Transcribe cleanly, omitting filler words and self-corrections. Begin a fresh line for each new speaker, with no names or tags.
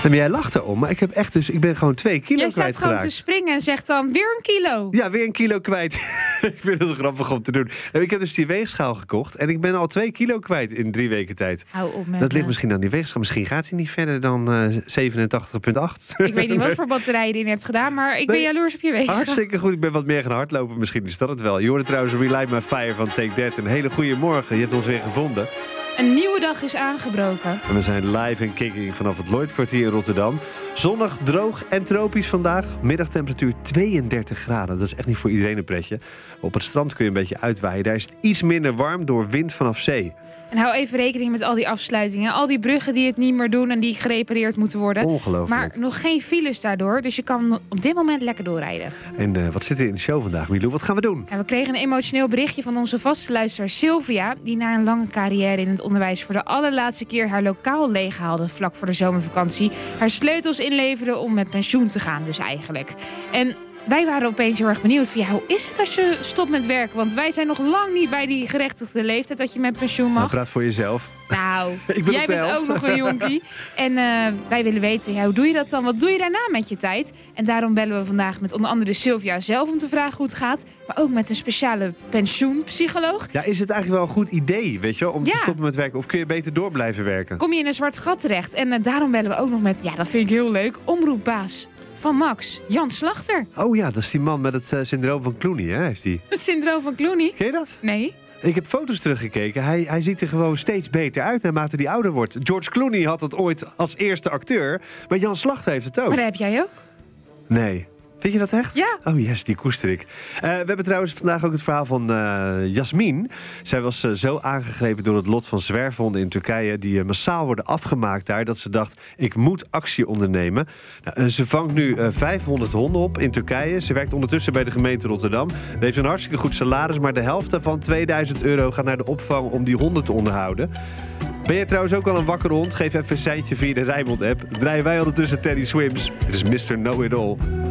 Maar jij lacht erom, maar ik ben gewoon 2 kilo
Jij
kwijtgeraakt.
staat gewoon te springen en zegt dan weer een kilo.
Ja, weer 1 kilo kwijt. Ik vind het grappig om te doen. Ik heb dus die weegschaal gekocht en ik ben al 2 kilo kwijt in 3 weken tijd.
Hou op met
Dat ligt
me.
misschien aan die weegschaal. Misschien gaat hij niet verder dan 87,8.
Ik weet niet wat voor batterij je erin hebt gedaan, maar ik ben
Nee.
jaloers op je weegschaal.
Hartstikke goed. Ik ben wat meer gaan hardlopen. Misschien is dat het wel. Je hoorde trouwens Relight My Fire van Take That. Een hele goede morgen. Je hebt ons weer gevonden.
Een nieuwe dag is aangebroken.
En we zijn live en kicking vanaf het Lloydkwartier in Rotterdam. Zonnig, droog en tropisch vandaag. Middagtemperatuur 32 graden. Dat is echt niet voor iedereen een pretje. Op het strand kun je een beetje uitwaaien. Daar is het iets minder warm door wind vanaf zee.
En hou even rekening met al die afsluitingen. Al die bruggen die het niet meer doen en die gerepareerd moeten worden.
Ongelooflijk.
Maar nog geen files daardoor. Dus je kan op dit moment lekker doorrijden.
En wat zit er in de show vandaag, Milou? Wat gaan we doen?
En we kregen een emotioneel berichtje van onze vaste luisteraar Sylvia, die na een lange carrière in het onderwijs voor de allerlaatste keer haar lokaal leeghaalde vlak voor de zomervakantie. Haar sleutels inleverde om met pensioen te gaan dus eigenlijk. En wij waren opeens heel erg benieuwd van, hoe is het als je stopt met werken? Want wij zijn nog lang niet bij die gerechtigde leeftijd dat je met pensioen mag.
Praat voor jezelf.
Nou,
Ik ben
jij
op de
bent
helft.
ook nog een jonkie. En wij willen weten, hoe doe je dat dan? Wat doe je daarna met je tijd? En daarom bellen we vandaag met onder andere Sylvia zelf om te vragen hoe het gaat. Maar ook met een speciale pensioenpsycholoog.
Ja, is het eigenlijk wel een goed idee, weet je wel, om te
Ja.
stoppen met werken? Of kun je beter door blijven werken?
Kom je in een zwart gat terecht. En daarom bellen we ook nog met, dat vind ik heel leuk, omroepbaas van Max, Jan Slachter.
Oh ja, dat is die man met het syndroom van Clooney, hè? Heeft hij.
Het syndroom van Clooney.
Ken je dat?
Nee.
Ik heb foto's teruggekeken. Hij ziet er gewoon steeds beter uit naarmate hij ouder wordt. George Clooney had het ooit als eerste acteur. Maar Jan Slachter heeft het ook.
Maar dat heb jij ook.
Nee. Vind je dat echt?
Ja.
Oh yes, die koester ik. We hebben trouwens vandaag ook het verhaal van Jasmin. Zij was zo aangegrepen door het lot van zwerfhonden in Turkije, die massaal worden afgemaakt daar, dat ze dacht, ik moet actie ondernemen. Nou, ze vangt nu 500 honden op in Turkije. Ze werkt ondertussen bij de gemeente Rotterdam. Ze heeft een hartstikke goed salaris, maar de helft daarvan, €2000, gaat naar de opvang om die honden te onderhouden. Ben je trouwens ook al een wakkere hond? Geef even een seintje via de Rijnmond-app. Draaien wij ondertussen Teddy Swims. Dit is Mr. Know-It-All.